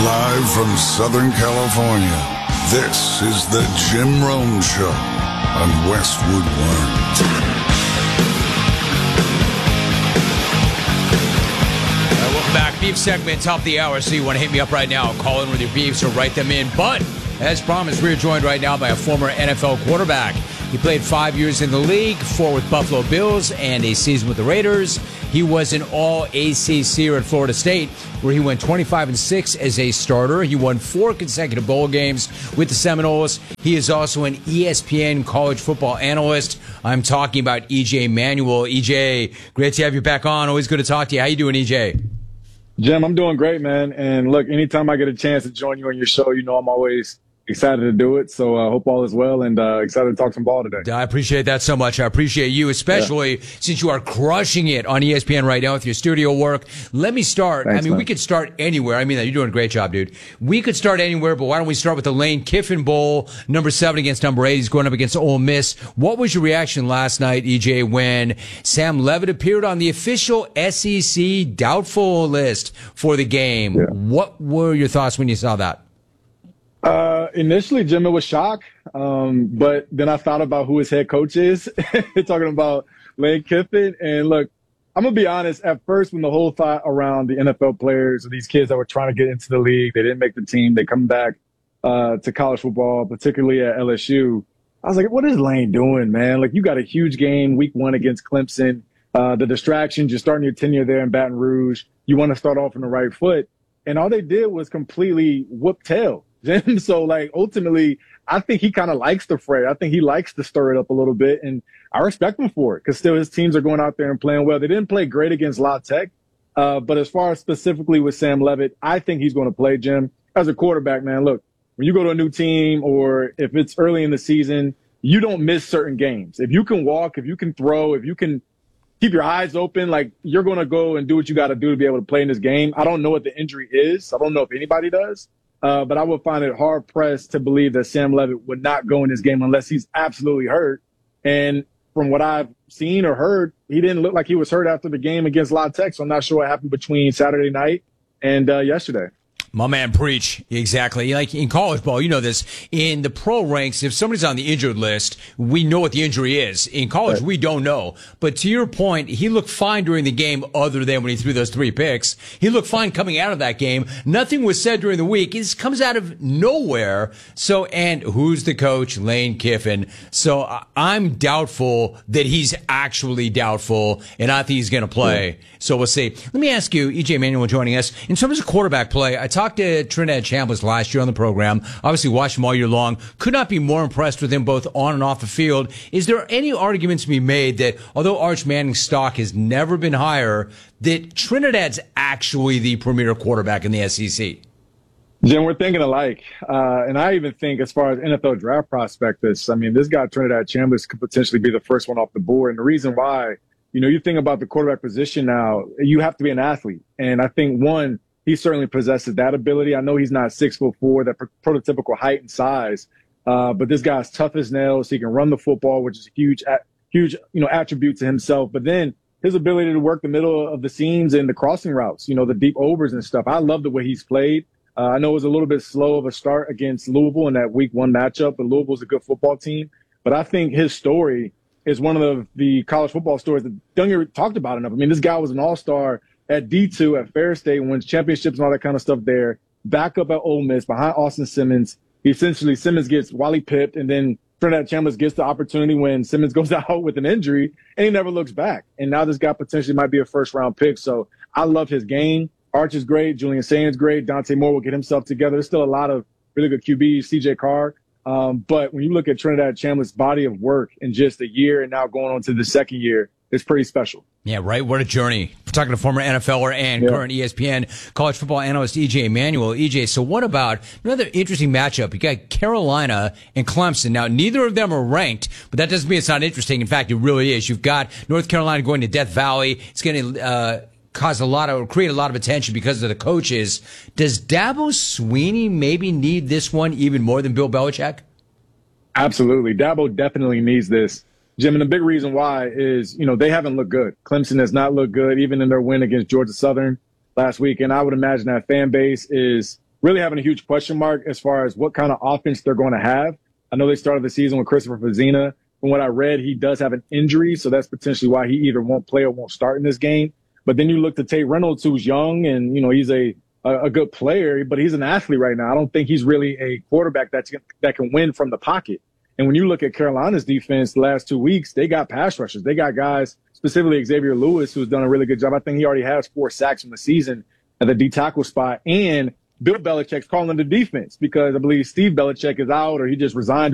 Live from Southern California, this is the Jim Rome Show on Westwood One. Welcome back. Beef segment, top of the hour. So you want to hit me up right now. Call in with your beefs or write them in. But as promised, we're joined right now by a former NFL quarterback. He played 5 years in the league, 4 with Buffalo Bills, and a season with the Raiders. He was an all-ACC at Florida State, where he went 25-6 as a starter. He won 4 consecutive bowl games with the Seminoles. He is also an ESPN college football analyst. I'm talking about EJ Manuel. EJ, great to have you back on. Always good to talk to you. How you doing, EJ? Jim, I'm doing great, man. And look, anytime I get a chance to join you on your show, you know I'm always excited to do it. So I hope all is well and excited to talk some ball today. I appreciate that so much. I appreciate you, especially since you are crushing it on ESPN right now with your studio work. Let me start. Thanks, we could start anywhere. I mean, you're doing a great job, dude. We could start anywhere, but why don't we start with the Lane Kiffin Bowl, number 7 against number 8. He's going up against Ole Miss. What was your reaction last night, EJ, when Sam Levitt appeared on the official SEC doubtful list for the game? Yeah. What were your thoughts when you saw that? Initially, Jim, it was shock. But then I thought about who his head coach is, talking about Lane Kiffin. And look, I'm going to be honest. At first, when the whole thought around the NFL players or these kids that were trying to get into the league, they didn't make the team, they come back to college football, particularly at LSU. I was like, what is Lane doing, man? Like, you got a huge game week 1 against Clemson. The distractions, you're starting your tenure there in Baton Rouge. You want to start off on the right foot. And all they did was completely whoop tail. So, like, ultimately, I think he kind of likes the fray. I think he likes to stir it up a little bit, and I respect him for it because still his teams are going out there and playing well. They didn't play great against La Tech, but as far as specifically with Sam Levitt, I think he's going to play, Jim. As a quarterback, man, look, when you go to a new team or if it's early in the season, you don't miss certain games. If you can walk, if you can throw, if you can keep your eyes open, like, you're going to go and do what you got to do to be able to play in this game. I don't know what the injury is. I don't know if anybody does. But I would find it hard-pressed to believe that Sam Levitt would not go in this game unless he's absolutely hurt. And from what I've seen or heard, he didn't look like he was hurt after the game against La Tech, so I'm not sure what happened between Saturday night and yesterday. My man, preach. Exactly. Like in college ball, you know this. In the pro ranks, if somebody's on the injured list, we know what the injury is. In college, we don't know. But to your point, he looked fine during the game other than when he threw those 3 picks. He looked fine coming out of that game. Nothing was said during the week. It comes out of nowhere. So, and who's the coach? Lane Kiffin. So I'm doubtful that he's actually doubtful, and I think he's going to play. Yeah. So we'll see. Let me ask you, EJ Manuel joining us. In terms of quarterback play, I talked to Trinidad Chambliss last year on the program. Obviously watched him all year long. Could not be more impressed with him both on and off the field. Is there any argument to be made that although Arch Manning's stock has never been higher, that Trinidad's actually the premier quarterback in the SEC? Jim, we're thinking alike. And I even think as far as NFL draft prospectus, I mean, this guy, Trinidad Chambliss, could potentially be the first one off the board. And the reason why, you know, you think about the quarterback position now, you have to be an athlete. And I think, one, he certainly possesses that ability. I know he's not 6'4", that prototypical height and size, but this guy's tough as nails. He can run the football, which is a huge, attribute to himself. But then his ability to work the middle of the seams and the crossing routes, you know, the deep overs and stuff. I love the way he's played. I know it was a little bit slow of a start against Louisville in that week 1 matchup, but Louisville's a good football team. But I think his story is one of the college football stories that don't get talked about enough. I mean, this guy was an all-star at D2 at Ferris State, wins championships and all that kind of stuff there. Back up at Ole Miss behind Austin Simmons. Simmons gets Wally pipped, and then Trinidad Chambliss gets the opportunity when Simmons goes out with an injury, and he never looks back. And now this guy potentially might be a first-round pick. So I love his game. Arch is great. Julian Saint's great. Dante Moore will get himself together. There's still a lot of really good QBs, CJ Carr. But when you look at Trinidad Chambliss' body of work in just a year and now going on to the second year, it's pretty special. Yeah, right. What a journey. We're talking to former NFLer and current ESPN college football analyst EJ Manuel. EJ, so what about another interesting matchup? You got Carolina and Clemson. Now, neither of them are ranked, but that doesn't mean it's not interesting. In fact, it really is. You've got North Carolina going to Death Valley. It's going to create a lot of attention because of the coaches. Does Dabo Swinney maybe need this one even more than Bill Belichick? Absolutely. Dabo definitely needs this, Jim. And the big reason why is, you know, they haven't looked good. Clemson has not looked good, even in their win against Georgia Southern last week. And I would imagine that fan base is really having a huge question mark as far as what kind of offense they're going to have. I know they started the season with Christopher Fazina. From what I read, he does have an injury, so that's potentially why he either won't play or won't start in this game. But then you look to Tate Reynolds, who's young, and, he's a good player, but he's an athlete right now. I don't think he's really a quarterback that can win from the pocket. And when you look at Carolina's defense the last 2 weeks, they got pass rushers. They got guys, specifically Xavier Lewis, who's done a really good job. I think he already has 4 sacks in the season at the D tackle spot. And Bill Belichick's calling the defense because I believe Steve Belichick is out or he just resigned